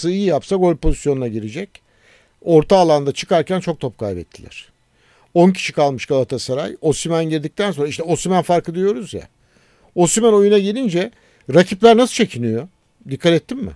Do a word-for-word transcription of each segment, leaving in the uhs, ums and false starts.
pası iyi yapsa gol pozisyonuna girecek. Orta alanda çıkarken çok top kaybettiler. on kişi kalmış Galatasaray. Osimhen girdikten sonra işte Osimhen farkı diyoruz ya. Osimhen oyuna gelince rakipler nasıl çekiniyor? Dikkat ettin mi?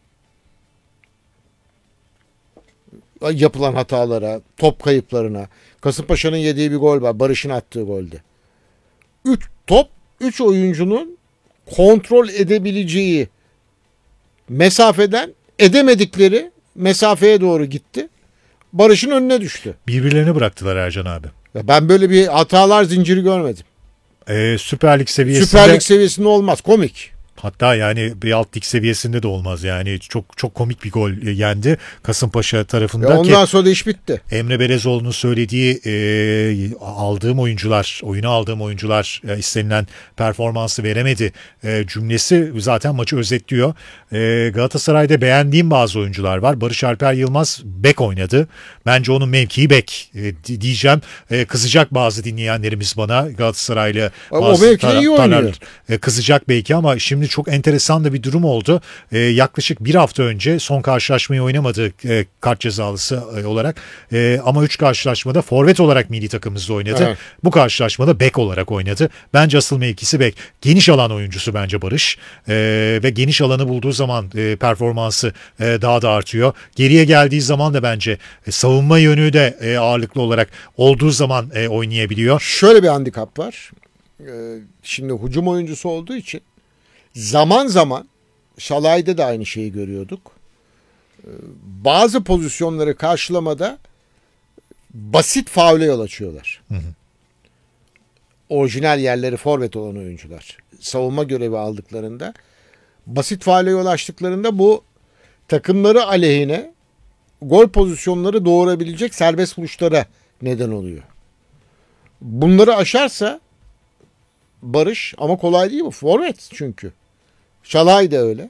Yapılan hatalara, top kayıplarına. Kasımpaşa'nın yediği bir gol var. Barış'ın attığı golde. üç top üç oyuncunun kontrol edebileceği mesafeden edemedikleri mesafeye doğru gitti. Barış'ın önüne düştü. Birbirlerini bıraktılar Ercan abi. Ya ben böyle bir hatalar zinciri görmedim. Ee, Süper Lig seviyesinde. Süper Lig seviyesinde olmaz. Komik. Hatta yani bir alt lig seviyesinde de olmaz yani çok çok komik bir gol yendi Kasımpaşa tarafından ya ondan ki sonra da iş bitti. Emre Belezoğlu'nun söylediği e, aldığım oyuncular, oyuna aldığım oyuncular e, istenilen performansı veremedi e, cümlesi zaten maçı özetliyor. E, Galatasaray'da beğendiğim bazı oyuncular var. Barış Alper Yılmaz bek oynadı. Bence onun mevkii bek e, diyeceğim. E, kızacak bazı dinleyenlerimiz bana Galatasaraylı bazı o mevkide iyi oynuyor. E, kızacak belki ama şimdi çok enteresan da bir durum oldu. Ee, yaklaşık bir hafta önce son karşılaşmayı oynamadı e, kart cezalısı e, olarak. E, ama üç karşılaşmada forvet olarak milli takımımızda oynadı. Evet. Bu karşılaşmada bek olarak oynadı. Bence asıl mevkisi bek. Geniş alan oyuncusu bence Barış. E, ve geniş alanı bulduğu zaman e, performansı e, daha da artıyor. Geriye geldiği zaman da bence e, savunma yönü de e, ağırlıklı olarak olduğu zaman e, oynayabiliyor. Şöyle bir handikap var. Ee, şimdi hücum oyuncusu olduğu için zaman zaman Şalay'da da aynı şeyi görüyorduk. Bazı pozisyonları karşılamada basit faule yol açıyorlar. Hı hı. Orijinal yerleri forvet olan oyuncular. Savunma görevi aldıklarında basit faule yol açtıklarında bu takımları aleyhine gol pozisyonları doğurabilecek serbest vuruşlara neden oluyor. Bunları aşarsa Barış ama kolay değil bu. Forvet çünkü. Şalay da öyle.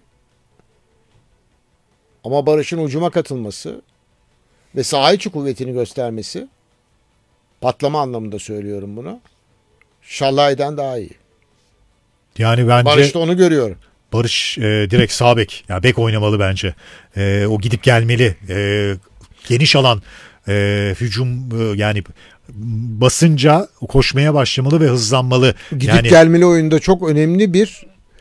Ama Barış'ın ucuma katılması ve saha içi kuvvetini göstermesi, patlama anlamında söylüyorum bunu, Şalay'dan daha iyi. Yani bence Barış'ta onu görüyorum. Barış e, direkt sağ bek. Yani bek oynamalı bence. E, o gidip gelmeli. E, geniş alan e, hücum e, yani basınca koşmaya başlamalı ve hızlanmalı. Gidip yani, gelmeli oyunda çok önemli bir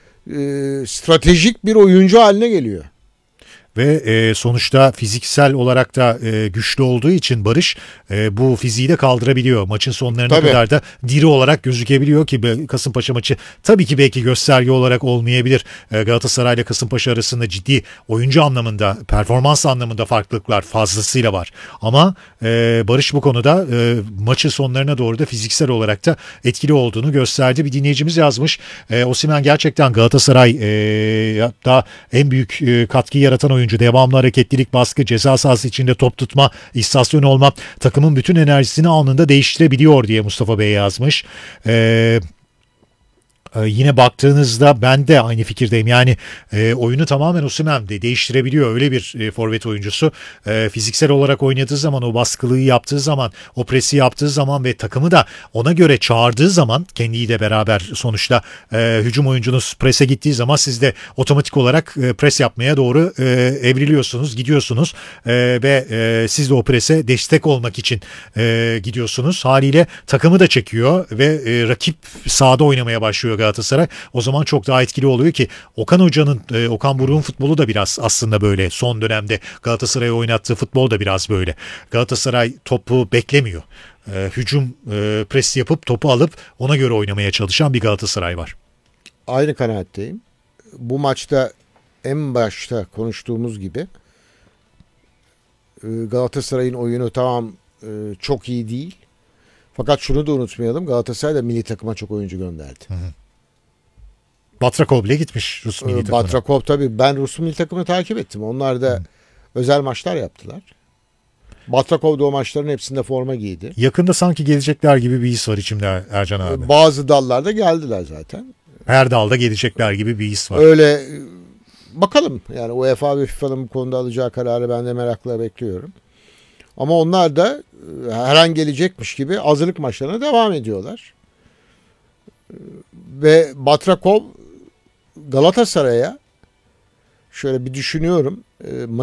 e, stratejik bir oyuncu haline geliyor. Ve e, sonuçta fiziksel olarak da e, güçlü olduğu için Barış e, bu fiziği de kaldırabiliyor. Maçın sonlarına tabii. kadar da diri olarak gözükebiliyor ki Kasımpaşa maçı tabii ki belki gösterge olarak olmayabilir. E, Galatasaray ile Kasımpaşa arasında ciddi oyuncu anlamında, performans anlamında farklılıklar fazlasıyla var. Ama e, Barış bu konuda e, maçın sonlarına doğru da fiziksel olarak da etkili olduğunu gösterdi. Bir dinleyicimiz yazmış. E, Osimhen gerçekten Galatasaray e, da en büyük e, katkıyı yaratan oyuncu. Oyuncu, devamlı hareketlilik, baskı, ceza sahası içinde top tutma, istasyon olma, takımın bütün enerjisini anında değiştirebiliyor diye Mustafa Bey yazmış. Eee Ee, yine baktığınızda ben de aynı fikirdeyim. Yani e, oyunu tamamen Osimhen de değiştirebiliyor. Öyle bir e, forvet oyuncusu. E, fiziksel olarak oynadığı zaman, o baskılıyı yaptığı zaman, o presi yaptığı zaman ve takımı da ona göre çağırdığı zaman, kendiyle beraber sonuçta e, hücum oyuncunuz prese gittiği zaman siz de otomatik olarak e, pres yapmaya doğru e, evriliyorsunuz, gidiyorsunuz e, ve e, siz de o prese destek olmak için e, gidiyorsunuz. Haliyle takımı da çekiyor ve e, rakip sahada oynamaya başlıyor Galatasaray. O zaman çok daha etkili oluyor ki Okan Hoca'nın, e, Okan Buruk'un futbolu da biraz aslında böyle. Son dönemde Galatasaray'a oynattığı futbol da biraz böyle. Galatasaray topu beklemiyor. E, hücum e, pres yapıp topu alıp ona göre oynamaya çalışan bir Galatasaray var. Aynı kanaatteyim. Bu maçta en başta konuştuğumuz gibi Galatasaray'ın oyunu tamam çok iyi değil. Fakat şunu da unutmayalım. Galatasaray da milli takıma çok oyuncu gönderdi. Hı hı. Batrakov bile gitmiş Rus milli takımına. Batrakov tabii. Ben Rus milli takımını takip ettim. Onlar da hı. özel maçlar yaptılar. Batrakov da o maçların hepsinde forma giydi. Yakında sanki gelecekler gibi bir his var içimde Ercan abi. Bazı dallarda geldiler zaten. Her dalda gelecekler gibi bir his var. Öyle bakalım. Yani UEFA ve FIFA'nın bu konuda alacağı kararı ben de merakla bekliyorum. Ama onlar da her an gelecekmiş gibi hazırlık maçlarına devam ediyorlar. Ve Batrakov Galatasaray'a şöyle bir düşünüyorum.